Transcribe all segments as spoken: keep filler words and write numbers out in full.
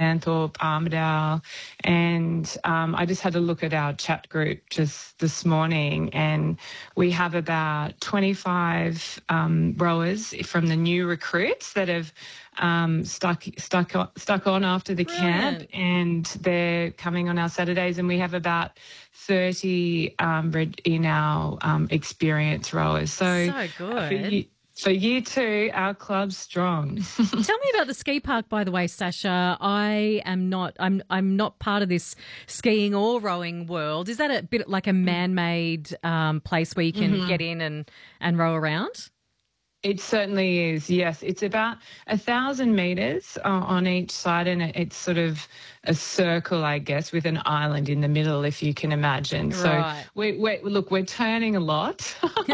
Stanthorpe, Armidale, and um, I just had a look at our chat group just this morning, and we have about twenty-five um, rowers from the new recruits that have um, stuck stuck on, stuck on after the Brilliant. camp, and they're coming on our Saturdays, and we have about thirty um, in our um, experienced rowers. So, So good. For, ye- for year two, our club's strong. Tell me about the ski park, by the way, Sasha. I am not. I'm. I'm not part of this skiing or rowing world. Is that a bit like a man-made um, place where you can Mm-hmm. get in and and row around? It certainly is, yes. It's about a thousand metres uh, on each side, and it's sort of a circle, I guess, with an island in the middle, if you can imagine. Right. So, we, we, look, we're turning a lot,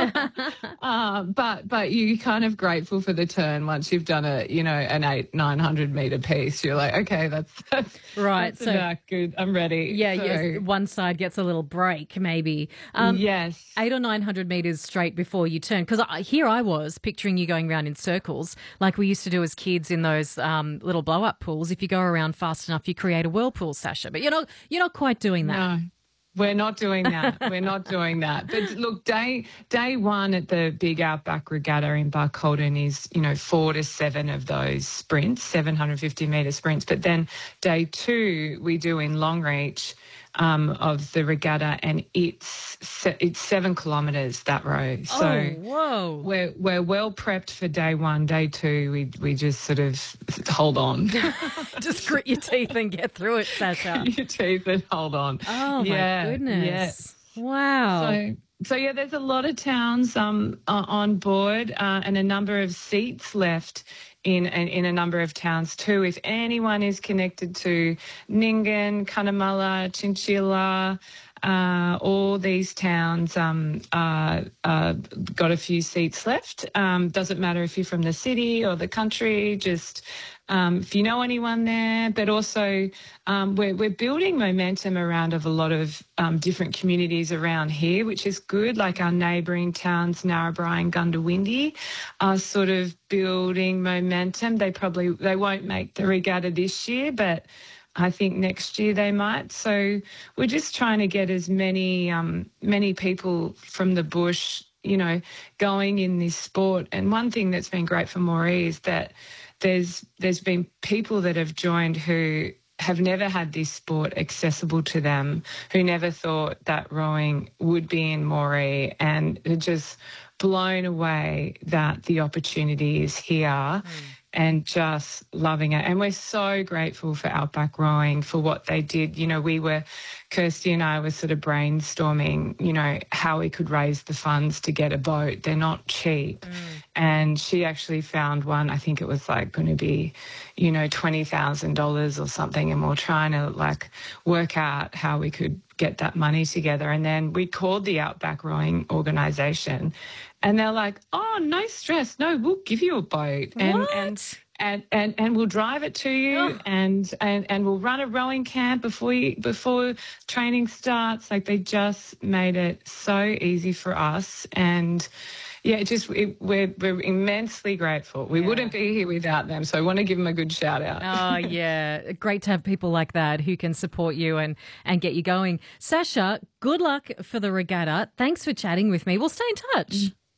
uh, but but you're kind of grateful for the turn once you've done a, you know, an eight, nine hundred metre piece. You're like, okay, that's, that's Right. That's So about good. I'm ready. yeah, so, yes. One side gets a little break, maybe. Um, yes. Eight or nine hundred metres straight before you turn. Because here I was picturing you going around in circles like we used to do as kids in those um, little blow-up pools. If you go around fast enough, you create a whirlpool, Sasha. But you're not, you're not quite doing that. No. We're not doing that. We're not doing that. But look, day day one at the Big Outback Regatta in Buckholden is, you know, four to seven of those sprints, seven hundred fifty metre sprints. But then day two we do in Longreach um, of the regatta, and it's se- it's seven kilometres that row. So Oh, whoa. we're we're well prepped for day one. Day two, we we just sort of hold on. Just grit your teeth and get through it, Sasha. Your teeth and hold on. Oh, Yeah, my goodness. yeah. Wow. So, so yeah, there's a lot of towns um, uh, on board uh, and a number of seats left in, in in a number of towns too. If anyone is connected to Nyngan, Cunnamulla, Chinchilla, uh, all these towns um, uh, uh, got a few seats left. Um, doesn't matter if you're from the city or the country, just um, if you know anyone there. But also um, we're, we're building momentum around of a lot of um, different communities around here, which is good. Like our neighbouring towns, Narrabri and Gundawindi, are sort of building momentum. They probably they won't make the regatta this year, but I think next year they might. So we're just trying to get as many um, many people from the bush, you know, going in this sport. And one thing that's been great for Moree is that there's there's been people that have joined who have never had this sport accessible to them, who never thought that rowing would be in Moree, and are just blown away that the opportunity is here. Mm. And just loving it. And we're so grateful for Outback Rowing for what they did. You know, we were, Kirsty and I were sort of brainstorming, you know, how we could raise the funds to get a boat. They're not cheap. Mm. And she actually found one, I think it was like going to be, you know, twenty thousand dollars or something. And we're trying to like work out how we could get that money together. And then we called the Outback Rowing organisation, and they're like, oh, no stress. No, we'll give you a boat. And, what? and and and and we'll drive it to you, oh. and, and and we'll run a rowing camp before you, before training starts. Like, they just made it so easy for us. And yeah, it just it, we're we're immensely grateful. We yeah. wouldn't be here without them, so I want to give them a good shout out. Oh yeah, great to have people like that who can support you and and get you going. Sasha, good luck for the regatta. Thanks for chatting with me. We'll stay in touch.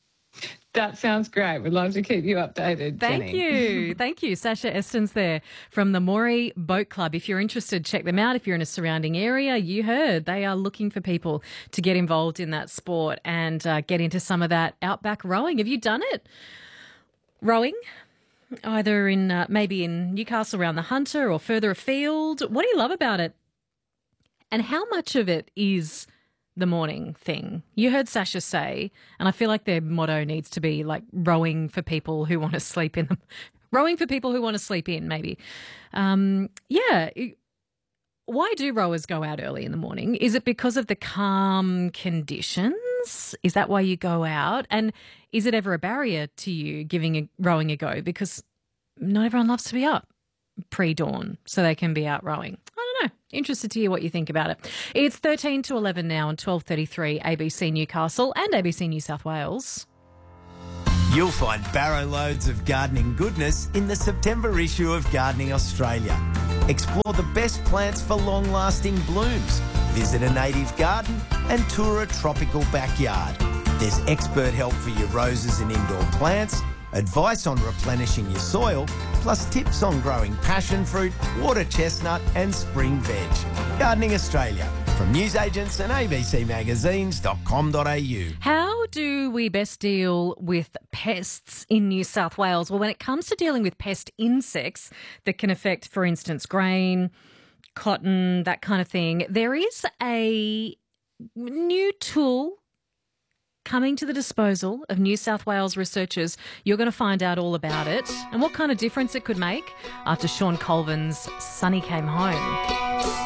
That sounds great. We'd love to keep you updated, Thank Jenny. you. Thank you. Sasha Estens there from the Moree Boat Club. If you're interested, check them out. If you're in a surrounding area, you heard they are looking for people to get involved in that sport and uh, get into some of that outback rowing. Have you done it? Rowing? Either in uh, maybe in Newcastle around the Hunter or further afield. What do you love about it? And how much of it is the morning thing? You heard Sasha say, and I feel like their motto needs to be like rowing for people who want to sleep in them. Rowing for people who want to sleep in, maybe. Um, yeah. Why do rowers go out early in the morning? Is it because of the calm conditions? Is that why you go out? And is it ever a barrier to you giving a, rowing a go? Because not everyone loves to be up pre-dawn so they can be out rowing. I don't know. Interested to hear what you think about it. It's thirteen to eleven now on twelve thirty-three A B C Newcastle and A B C New South Wales. You'll find barrow loads of gardening goodness in the September issue of Gardening Australia. Explore the best plants for long-lasting blooms. Visit a native garden and tour a tropical backyard. There's expert help for your roses and indoor plants, advice on replenishing your soil, plus tips on growing passion fruit, water chestnut and spring veg. Gardening Australia, from newsagents and a b c magazines dot com dot a u. How do we best deal with pests in New South Wales? Well, when it comes to dealing with pest insects that can affect, for instance, grain, cotton, that kind of thing, there is a new tool coming to the disposal of New South Wales researchers. You're going to find out all about it and what kind of difference it could make after Sean Colvin's Sonny Came Home.